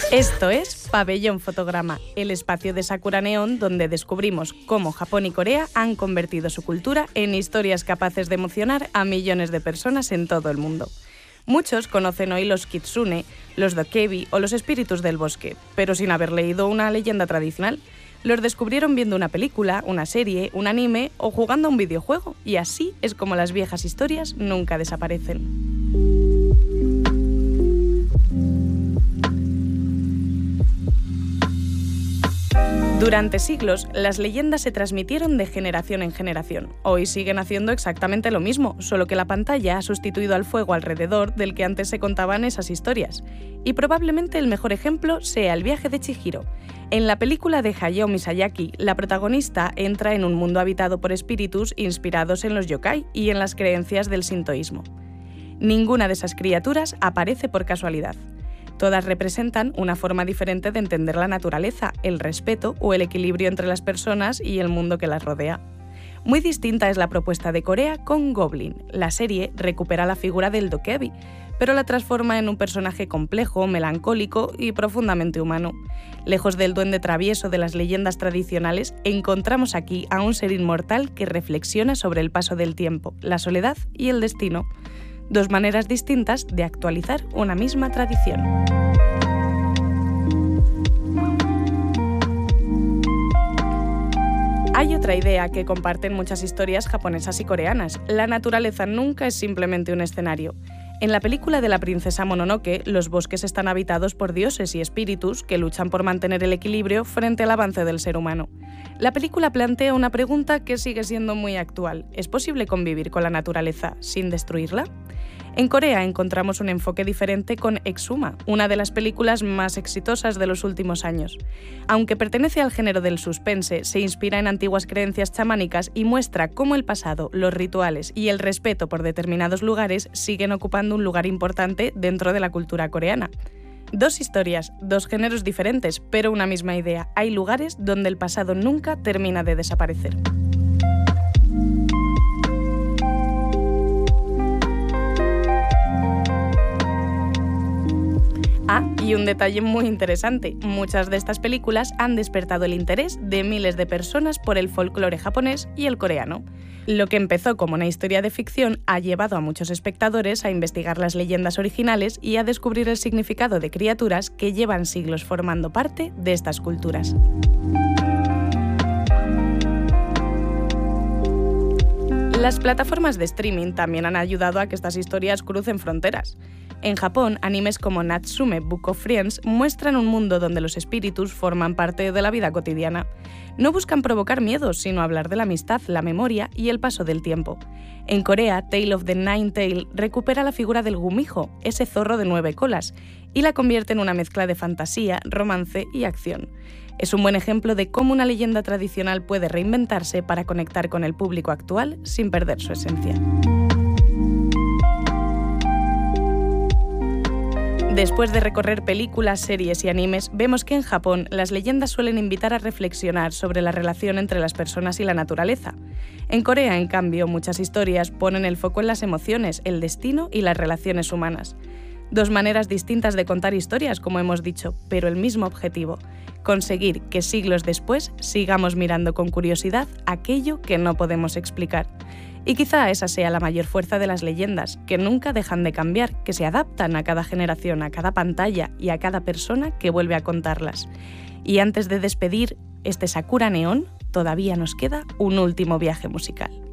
Esto es Pabellón Fotograma, el espacio de Sakura Neon donde descubrimos cómo Japón y Corea han convertido su cultura en historias capaces de emocionar a millones de personas en todo el mundo. Muchos conocen hoy los kitsune, los dokebi o los espíritus del bosque, pero sin haber leído una leyenda tradicional. Los descubrieron viendo una película, una serie, un anime o jugando a un videojuego, y así es como las viejas historias nunca desaparecen. Durante siglos, las leyendas se transmitieron de generación en generación. Hoy siguen haciendo exactamente lo mismo, solo que la pantalla ha sustituido al fuego alrededor del que antes se contaban esas historias. Y probablemente el mejor ejemplo sea El viaje de Chihiro. En la película de Hayao Miyazaki, la protagonista entra en un mundo habitado por espíritus inspirados en los yokai y en las creencias del sintoísmo. Ninguna de esas criaturas aparece por casualidad. Todas representan una forma diferente de entender la naturaleza, el respeto o el equilibrio entre las personas y el mundo que las rodea. Muy distinta es la propuesta de Corea con Goblin. La serie recupera la figura del dokebi, pero la transforma en un personaje complejo, melancólico y profundamente humano. Lejos del duende travieso de las leyendas tradicionales, encontramos aquí a un ser inmortal que reflexiona sobre el paso del tiempo, la soledad y el destino. Dos maneras distintas de actualizar una misma tradición. Hay otra idea que comparten muchas historias japonesas y coreanas. La naturaleza nunca es simplemente un escenario. En la película de la princesa Mononoke, los bosques están habitados por dioses y espíritus que luchan por mantener el equilibrio frente al avance del ser humano. La película plantea una pregunta que sigue siendo muy actual. ¿Es posible convivir con la naturaleza sin destruirla? En Corea encontramos un enfoque diferente con Exuma, una de las películas más exitosas de los últimos años. Aunque pertenece al género del suspense, se inspira en antiguas creencias chamánicas y muestra cómo el pasado, los rituales y el respeto por determinados lugares siguen ocupando un lugar importante dentro de la cultura coreana. Dos historias, dos géneros diferentes, pero una misma idea. Hay lugares donde el pasado nunca termina de desaparecer. Y un detalle muy interesante, muchas de estas películas han despertado el interés de miles de personas por el folclore japonés y el coreano. Lo que empezó como una historia de ficción ha llevado a muchos espectadores a investigar las leyendas originales y a descubrir el significado de criaturas que llevan siglos formando parte de estas culturas. Las plataformas de streaming también han ayudado a que estas historias crucen fronteras. En Japón, animes como Natsume Book of Friends muestran un mundo donde los espíritus forman parte de la vida cotidiana. No buscan provocar miedos, sino hablar de la amistad, la memoria y el paso del tiempo. En Corea, Tale of the Nine Tail recupera la figura del gumijo, ese zorro de 9 colas, y la convierte en una mezcla de fantasía, romance y acción. Es un buen ejemplo de cómo una leyenda tradicional puede reinventarse para conectar con el público actual sin perder su esencia. Después de recorrer películas, series y animes, vemos que en Japón las leyendas suelen invitar a reflexionar sobre la relación entre las personas y la naturaleza. En Corea, en cambio, muchas historias ponen el foco en las emociones, el destino y las relaciones humanas. Dos maneras distintas de contar historias, como hemos dicho, pero el mismo objetivo: conseguir que siglos después sigamos mirando con curiosidad aquello que no podemos explicar. Y quizá esa sea la mayor fuerza de las leyendas, que nunca dejan de cambiar, que se adaptan a cada generación, a cada pantalla y a cada persona que vuelve a contarlas. Y antes de despedir este Sakura Neon, todavía nos queda un último viaje musical.